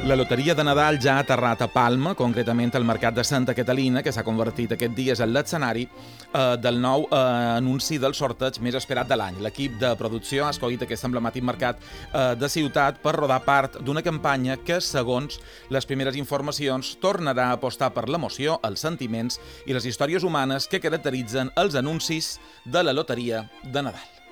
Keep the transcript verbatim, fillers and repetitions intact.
La loteria de Nadal ja ha aterrat a Palma, concretament al mercat de Santa Catalina, que s'ha convertit aquests dies en l'escenari eh, del nou eh, anunci del sorteig més esperat de l'any. L'equip de producció ha escollit aquest emblemàtic mercat eh, de ciutat per rodar part d'una campanya que, segons les primeres informacions, tornarà a apostar per l'emoció, els sentiments i les històries humanes que caracteritzen els anuncis de la loteria de Nadal.